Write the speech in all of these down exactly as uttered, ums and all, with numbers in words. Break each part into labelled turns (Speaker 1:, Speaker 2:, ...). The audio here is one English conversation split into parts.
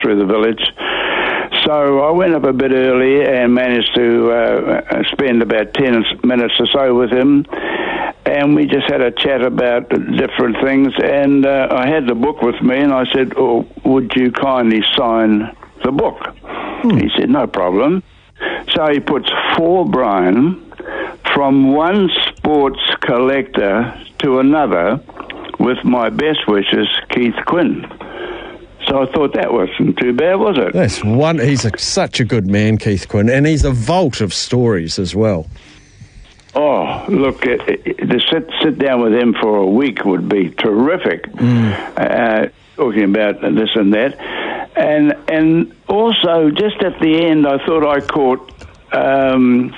Speaker 1: through the village. So I went up a bit early and managed to uh, spend about ten minutes or so with him. And we just had a chat about different things. And uh, I had the book with me, and I said, oh, would you kindly sign the book? Hmm. He said, no problem. So he puts for Brian from one sports collector to another with my best wishes, Keith Quinn. So I thought that wasn't too bad, was it?
Speaker 2: That's one. He's a, such a good man, Keith Quinn, and he's a vault of stories as well.
Speaker 1: Oh, look, it, it, to sit sit down with him for a week would be terrific. Mm. Uh, talking about this and that, and and also just at the end, I thought I caught um,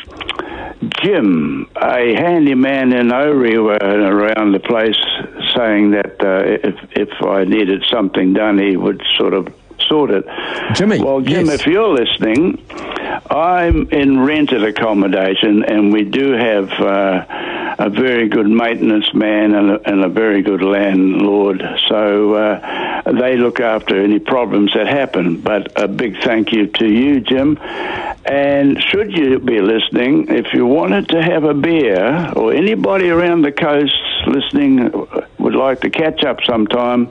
Speaker 1: Jim, a handyman in Orewa around the place, saying that uh, if if I needed something done, he would sort of sort it.
Speaker 2: Jimmy,
Speaker 1: well, Jim,
Speaker 2: yes.
Speaker 1: if you're listening, I'm in rented accommodation, and we do have uh, a very good maintenance man and a, and a very good landlord. So uh, they look after any problems that happen. But a big thank you to you, Jim. And should you be listening, if you wanted to have a beer, or anybody around the coast listening would like to catch up sometime,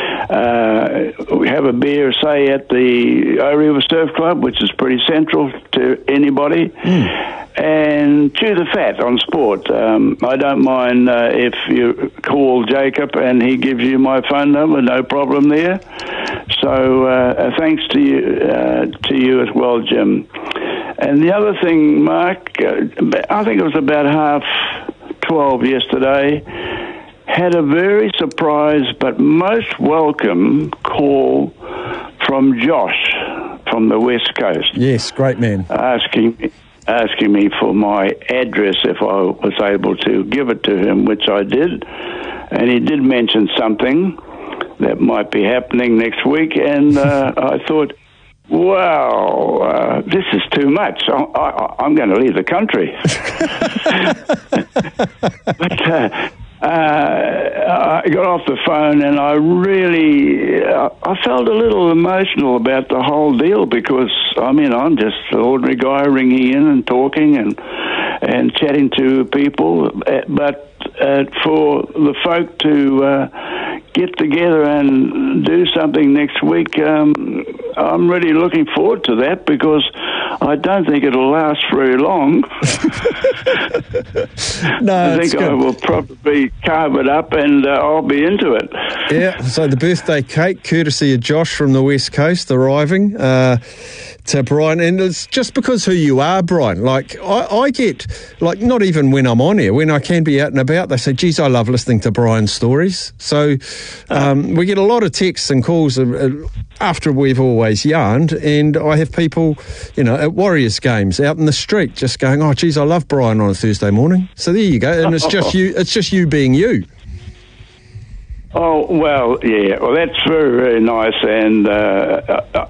Speaker 1: Uh, we have a beer, say, at the Orewa Surf Club, which is pretty central to anybody, mm. and chew the fat on sport. Um, I don't mind uh, if you call Jacob and he gives you my phone number, no problem there. So uh, thanks to you, uh, to you as well, Jim. And the other thing, Mark, uh, I think it was about half twelve yesterday, had a very surprised but most welcome call from Josh from the West Coast.
Speaker 2: Yes, great man.
Speaker 1: Asking asking me for my address if I was able to give it to him, which I did. And he did mention something that might be happening next week, and uh, I thought, wow, uh, this is too much. I, I, I'm going to leave the country. but... Uh, Uh, I got off the phone and I really, uh, I felt a little emotional about the whole deal because, I mean, I'm just an ordinary guy ringing in and talking and and chatting to people. But uh, for the folk to uh, get together and do something next week, um, I'm really looking forward to that because I don't think it'll last very long.
Speaker 2: no,
Speaker 1: I think I will probably carve it up and uh, I'll be into it.
Speaker 2: Yeah, so the birthday cake, courtesy of Josh from the West Coast, arriving uh, to Brian. And it's just because who you are, Brian. Like, I, I get, like, not even when I'm on here, when I can be out and about, they say, geez, I love listening to Brian's stories. So um, we get a lot of texts and calls uh, after we've always yarned, and I have people, you know, at Warriors games out in the street just going, oh, geez, I love Brian on a Thursday morning. So there you go. And it's just you, it's just you being you.
Speaker 1: Oh, well, yeah. Well, that's very, very nice. And uh,